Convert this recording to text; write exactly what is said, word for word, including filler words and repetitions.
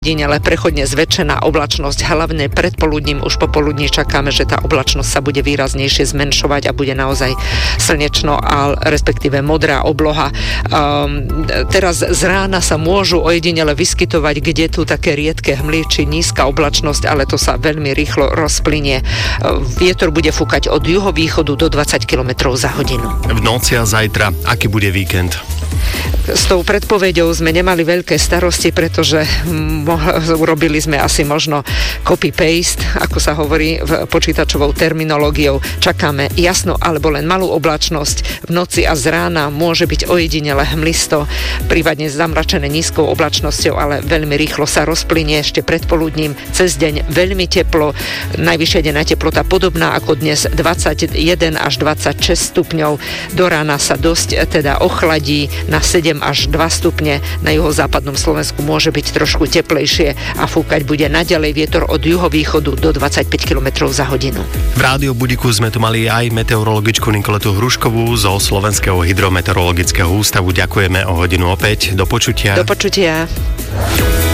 ale prechodne zväčšená oblačnosť, hlavne predpoludním, už popoludní čakáme, že tá oblačnosť sa bude výraznejšie zmenšovať a bude naozaj slnečno, a respektíve modrá obloha. Um, teraz z rána sa môžu ojedinele vyskytovať, kde tu také riedke hmly či nízka oblačnosť, ale to sa veľmi rýchlo rozplynie. Vietor bude fúkať od juhovýchodu do dvadsať kilometrov za hodinu. V noci a zajtra, aký bude víkend? S tou predpoveďou sme nemali veľké starosti, pretože mo- urobili sme asi možno copy-paste, ako sa hovorí v počítačovou terminológiou. Čakáme jasno alebo len malú oblačnosť. V noci a z rána môže byť ojedinele hmlisto, prípadne zamračené nízkou oblačnosťou, ale veľmi rýchlo sa rozplynie ešte predpoludním. Cez deň veľmi teplo, najvyššia denná teplota podobná ako dnes, dvadsaťjeden až dvadsaťšesť stupňov. Do rána sa dosť teda ochladí na sedem až dva stupne. Na juhozápadnom Slovensku môže byť trošku teplejšie a fúkať bude naďalej vietor od juhovýchodu do dvadsaťpäť kilometrov za hodinu. V Rádiu Budiku sme tu mali aj meteorologičku Nikoletu Hruškovú zo Slovenského hydrometeorologického ústavu. Ďakujeme o hodinu opäť. Do počutia. Do počutia.